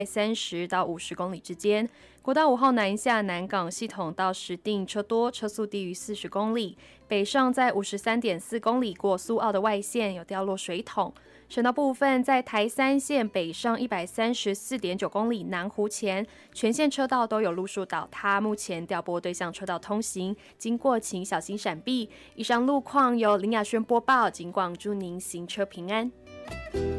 30到50公里之间。国道5号南下南港系统到石碇车多，车速低于40公里。北上在53.4公里过苏澳的外线有掉落水桶。省道部分在台3线北上134.9公里南湖前，全线车道都有路树倒塌，目前调拨对向车道通行，经过请小心闪避。以上路况由林雅轩播报，警广祝您行车平安。